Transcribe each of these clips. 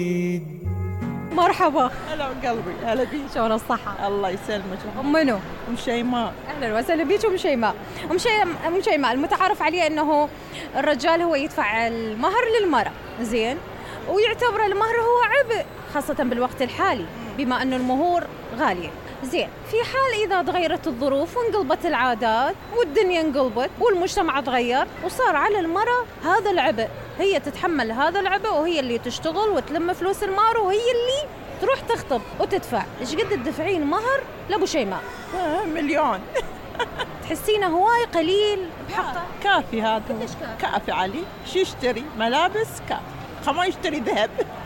مرحبا. هلا قلبي، هلا بيك. شلون الصحة؟ الله يسلمك. منو؟ ام شيماء. أهلا وسهلا بيك أم شيماء. أم شيماء المتعارف عليه أنه الرجال هو يدفع المهر للمرأة، زين؟ ويعتبر المهر هو عبء خاصة بالوقت الحالي بما أنه المهور غالية. زين، في حال إذا تغيرت الظروف وانقلبت العادات والدنيا انقلبت والمجتمع تغير وصار على المرأة هذا العبء، هي تتحمل هذا العبء وهي اللي تشتغل وتلم فلوس المهر وهي اللي تروح تخطب وتدفع. إيش قد تدفعين مهر لأبو شيماء؟ مليون. تحسينه هواي قليل بحقه؟ كافي هذا. كلش كافي. كافي علي. شو يشتري؟ ملابس كافي. خما يشتري ذهب.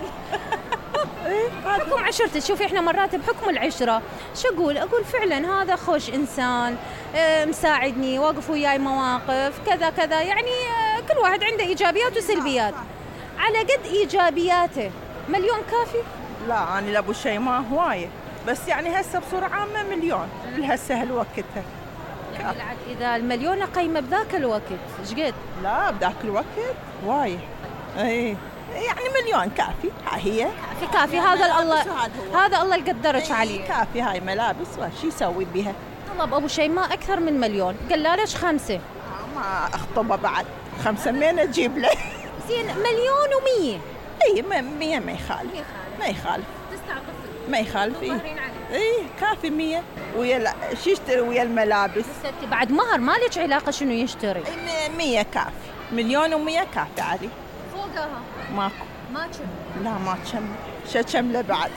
بحكم عشرتي، شوفي احنا مرات بحكم العشرة شو أقول فعلا هذا خوش إنسان، مساعدني، واقف وياي مواقف كذا كذا، يعني كل واحد عنده إيجابيات وسلبيات. على قد إيجابياته مليون كافي؟ لا أنا لأبو شيماء هواية، بس يعني هسه بصورة عامة مليون هسه هالوقتها. يعني إذا المليون قيمة بذاك الوقت إيش قد؟ لا بذاك الوقت وايد. ايه يعني مليون كافي. ها هي كافي. هذا الله، هذا الله يقدرك عليه. كافي. هاي ملابس شو يسوي بها؟ طلب أبو شيماء أكثر من مليون، قال لا ليش 5؟ ما أخطبه بعد 5 منين أجيب له؟ زين، 1,100,000. اي 100 ما يخالف. ما يخالف. تستعطف. ما يخالف. اي كافي 100. ويا شو يشتري ويا الملابس؟ ستي بعد مهر ما لك علاقة شنو يشتري. 100 كافي. 1,100,000 كافي علي. فوقها ماكو. ما كم. لا ما تشمل. شو تشمله بعد؟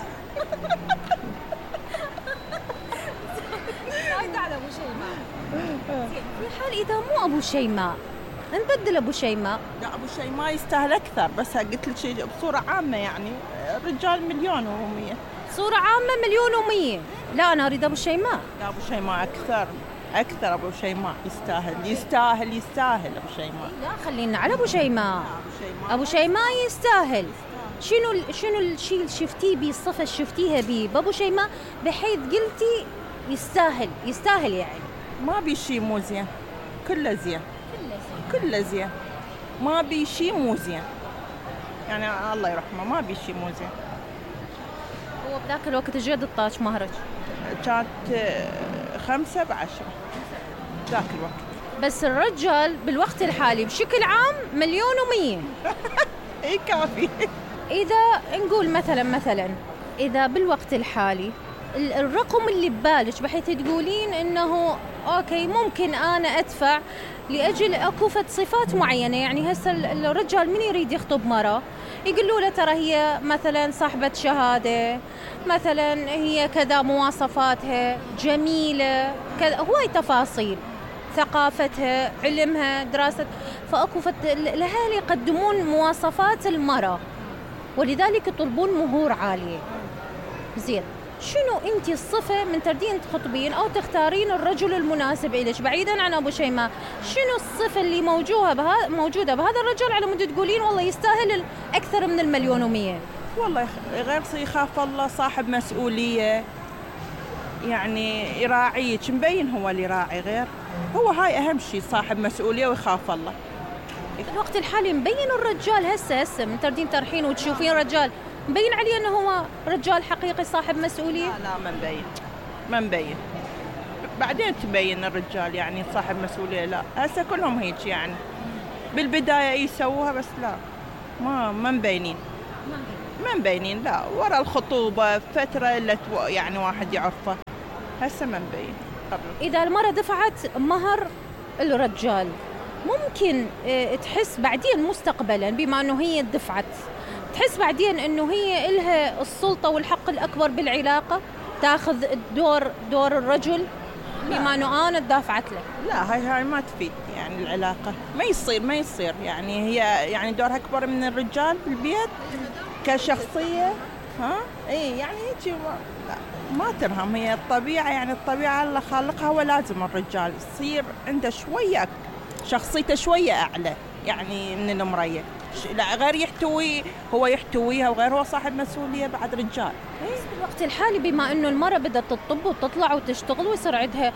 هاي على ابو شيماء. في حال اذا مو ابو شيماء نبدل ابو شيماء. لا ابو شيماء يستاهل اكثر، بس قلت لك شيء بصوره عامه، يعني الرجال 1,100,000. صورة عامة 1,100,000. لا انا اريد ابو شيماء. لا ابو شيماء اكثر. ابو شيماء يستاهل ابو شيماء. لا خلينا على ابو شيماء. ابو شيماء يستاهل. شنو الشيء اللي شفتيه بيه، الصفة شفتيها بيه بابو شيماء بحيث قلتي يستاهل يعني؟ ما بي شيء مو زين، كله زين. ما بي شيء مو زين، يعني الله يرحمه ما بي شيء مو زين. هو بذاك الوقت جد الطاش مهرج كانت 5/10 ذاك الوقت. بس الرجال بالوقت الحالي بشكل عام 1,100,000. اي كافي. إذا نقول مثلا إذا بالوقت الحالي الرقم اللي ببالك بحيث تقولين إنه أوكي ممكن أنا أدفع لأجل أكو صفات معينة، يعني هسه الرجال من يريد يخطب مرة يقولوا له ترى هي مثلا صاحبة شهادة، مثلا هي كذا، مواصفاتها جميلة كذا، هواي تفاصيل، ثقافتها، علمها، دراسة، فأكو الأهالي يقدمون مواصفات المرأة ولذلك يطلبون مهور عالية. زين، شنو انت الصفة من تردين تخطبين او تختارين الرجل المناسب إليش بعيدا عن ابو شيماء؟ شنو الصفة اللي موجودة بهذا الرجل على مود تقولين والله يستاهل اكثر من 1,100,000؟ والله غير يخاف الله، صاحب مسؤولية، يعني يراعيك، مبين هو اللي يراعي، غير هو هاي اهم شيء، صاحب مسؤولية ويخاف الله. الوقت الحالي مبين الرجال هسه من تردين ترحين وتشوفين رجال مبين عليه انه هو رجال حقيقي صاحب مسؤولية؟ لا ما مبين. بعدين تبين الرجال يعني صاحب مسؤولية. لا هسه كلهم هيك، يعني بالبداية يسووها بس لا ما مبينين. لا ورا الخطوبة فترة اللي يعني واحد يعرفه، هسه ما مبين. إذا المرأة دفعت مهر الرجال ممكن تحس بعدين مستقبلا بما أنه هي دفعت، تحس بعدين أنه هي إلها السلطة والحق الأكبر بالعلاقة، تأخذ دور الرجل بما أنه أنا دافعت له؟ لا هاي ما تفيد يعني العلاقة، ما يصير يعني هي يعني دورها أكبر من الرجال بالبيت كشخصية. إيه يعني هيك ما ترهم، هي الطبيعة، يعني الطبيعة الله خالقها، هو لازم الرجال يصير عنده شوية شخصيته شوية أعلى يعني من المرأة. لا غير هو يحتويها، وغير هو صاحب مسؤولية بعد رجال. بس بالوقت الحالي بما أنه المرأة بدأت تطب وتطلع وتشتغل ويصير عندها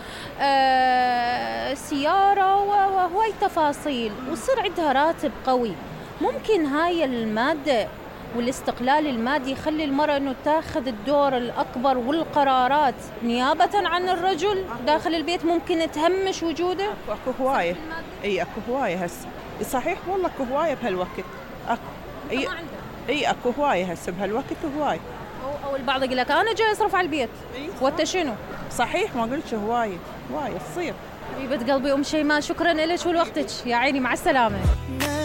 سيارة وهواي تفاصيل ويصير عندها راتب قوي، ممكن هاي المادة والاستقلال المادي يخلي المرأة أنه تاخذ الدور الأكبر والقرارات نيابة عن الرجل داخل البيت، ممكن تهمش وجوده؟ اكو هواية. اي اكو هواية هسه. صحيح والله اكو هواية بهالوقت. اكو اكو هواية هسه بهالوقت هواية. أو البعض يقول لك أنا جاي أصرف على البيت. وأنت شنو؟ صحيح، ما قلتش هواية تصير. حبيبة قلبي أم شيماء، شكرا لك ولوقتك، يا عيني مع السلامة.